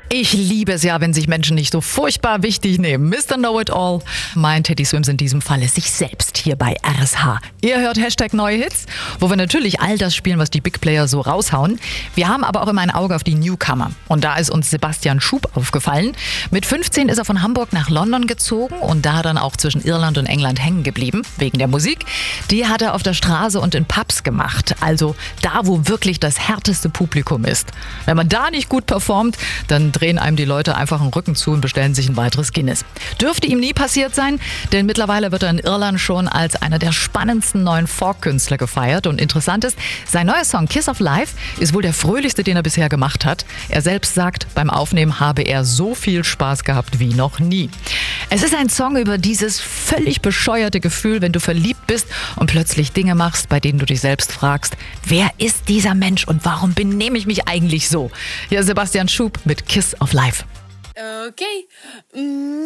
Ich liebe es ja, wenn sich Menschen nicht so furchtbar wichtig nehmen. Mr. Know-It-All meint Teddy Swims in diesem Falle sich selbst hier bei RSH. Ihr hört Hashtag Neue Hits, wo wir natürlich all das spielen, was die Big Player so raushauen. Wir haben aber auch immer ein Auge auf die Newcomer. Und da ist uns Sebastian Schub aufgefallen. Mit 15 ist er von Hamburg nach London gezogen und da dann auch zwischen Irland und England hängen geblieben, wegen der Musik. Die hat er auf der Straße und in Pubs gemacht. Also da, wo wirklich das härteste Publikum ist. Wenn man da nicht gut performt, dann drehen einem die Leute einfach den Rücken zu und bestellen sich ein weiteres Guinness. Dürfte ihm nie passiert sein, denn mittlerweile wird er in Irland schon als einer der spannendsten neuen Folk-Künstler gefeiert. Und interessant ist, sein neuer Song Kiss of Life ist wohl der fröhlichste, den er bisher gemacht hat. Er selbst sagt, beim Aufnehmen habe er so viel Spaß gehabt wie noch nie. Es ist ein Song über dieses völlig bescheuerte Gefühl, wenn du verliebt bist und plötzlich Dinge machst, bei denen du dich selbst fragst, wer ist dieser Mensch und warum benehme ich mich eigentlich so? Hier ist Sebastian Schub mit Kiss of Life. Okay.